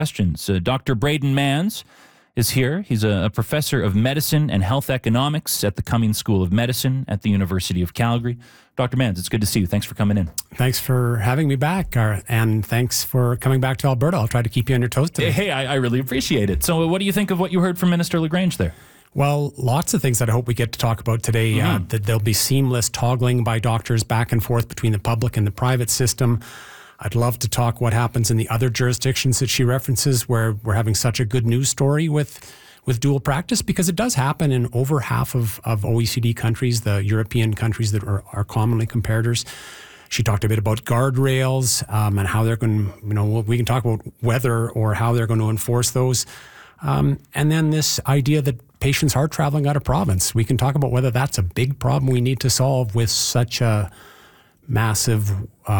questions. Dr. Braden Manns is here. He's a professor of medicine and health economics at the Cummings School of Medicine at the University of Calgary. Dr. Manns, it's good to see you. Thanks for coming in. Thanks for having me back, and thanks for coming back to Alberta. I'll try to keep you on your toes today. Hey, I really appreciate it. So what do you think of what you heard from Minister LaGrange there? Well, lots of things that I hope we get to talk about today. That there'll be seamless toggling by doctors back and forth between the public and the private system. I'd love to talk what happens in the other jurisdictions that she references where we're having such a good news story with dual practice, because it does happen in over half of OECD countries, the European countries that are commonly comparators. She talked a bit about guardrails and how they're going to, we can talk about whether or how they're going to enforce those. And then this idea that patients are traveling out of province. We can talk about whether that's a big problem we need to solve with such a massive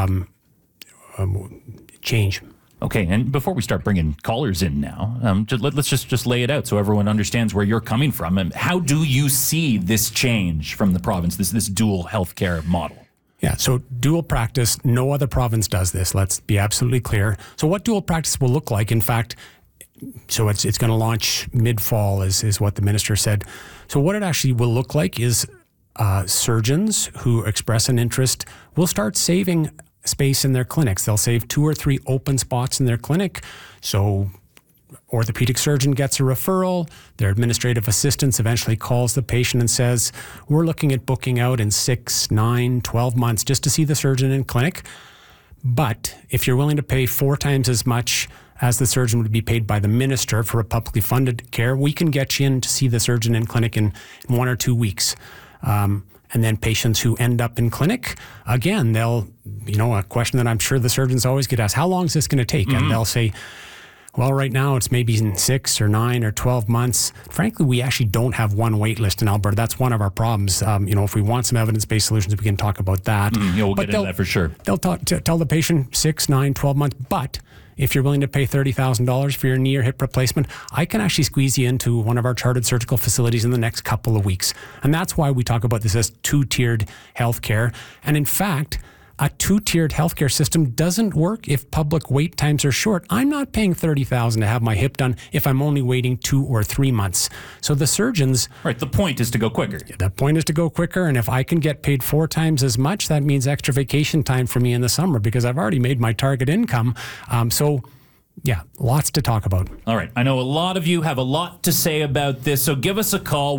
change. Okay, and before we start bringing callers in now, let's just lay it out so everyone understands where you're coming from. And how do you see this change from the province, this dual healthcare model? Yeah, so dual practice, no other province does this. Let's be absolutely clear. So what dual practice will look like, in fact, so it's going to launch mid-fall is what the minister said. So what it actually will look like is surgeons who express an interest will start saving space in their clinics. They'll save 2 or 3 open spots in their clinic. So orthopedic surgeon gets a referral. Their administrative assistants eventually calls the patient and says, we're looking at booking out in 6, 9, 12 months just to see the surgeon in clinic. But if you're willing to pay 4 times as much as the surgeon would be paid by the minister for a publicly funded care, we can get you in to see the surgeon in clinic in 1 or 2 weeks. And then patients who end up in clinic, again, they'll, a question that I'm sure the surgeons always get asked, how long is this going to take? And they'll say, well, right now it's maybe in 6 or 9 or 12 months. Frankly, we actually don't have one wait list in Alberta. That's one of our problems. If we want some evidence-based solutions, we can talk about that. We'll get into that for sure. They'll tell the patient 6, 9, 12 months, but if you're willing to pay $30,000 for your knee or hip replacement, I can actually squeeze you into one of our chartered surgical facilities in the next couple of weeks. And that's why we talk about this as 2-tiered healthcare. And in fact, a 2-tiered healthcare system doesn't work if public wait times are short. I'm not paying $30,000 to have my hip done if I'm only waiting 2 or 3 months. So the surgeons... Right, the point is to go quicker. The point is to go quicker, and if I can get paid 4 times as much, that means extra vacation time for me in the summer because I've already made my target income. Yeah, lots to talk about. All right, I know a lot of you have a lot to say about this, so give us a call,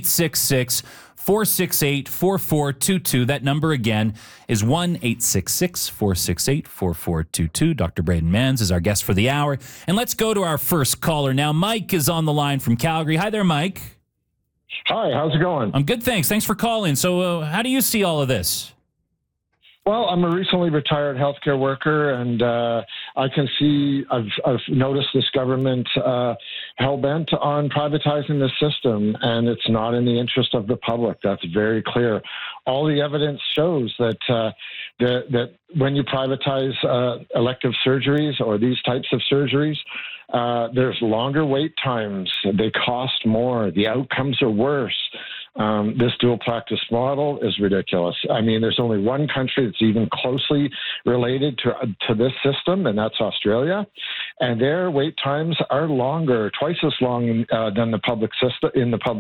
1-866-468-4422. That number again is 1-866-468-4422. Dr. Braden Manns is our guest for the hour. And let's go to our first caller now. Mike is on the line from Calgary. Hi there, Mike. Hi, how's it going? I'm good, thanks. Thanks for calling. So how do you see all of this? Well, I'm a recently retired healthcare worker, and I can see I've noticed this government hell-bent on privatizing the system, and it's not in the interest of the public. That's very clear. All the evidence shows that that when you privatize elective surgeries or these types of surgeries, there's longer wait times. They cost more. The outcomes are worse. This dual practice model is ridiculous. I mean, there's only one country that's even closely related to this system, and that's Australia. And their wait times are longer, twice as long than the public system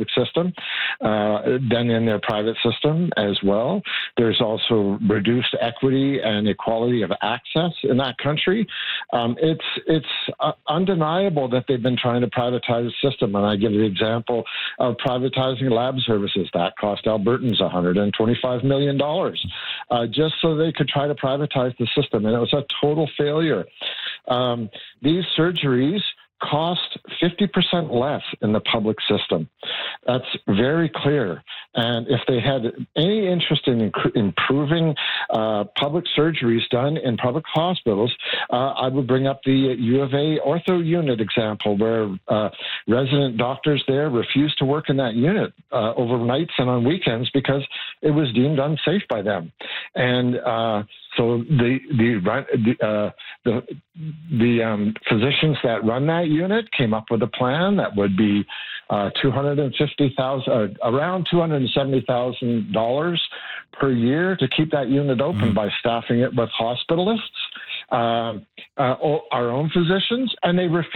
than in their private system as well. There's also reduced equity and equality of access in that country. It's undeniable that they've been trying to privatize the system. And I give the example of privatizing lab services. That cost Albertans $125 million just so they could try to privatize the system. And it was a total failure. These surgeries cost 50% less in the public system. That's very clear. And if they had any interest in improving public surgeries done in public hospitals, I would bring up the U of A ortho unit example where resident doctors there refused to work in that unit overnights and on weekends because it was deemed unsafe by them. And so the physicians that run that unit came up with a plan that would be around $270,000 per year to keep that unit open by staffing it with hospitalists, our own physicians, and they refused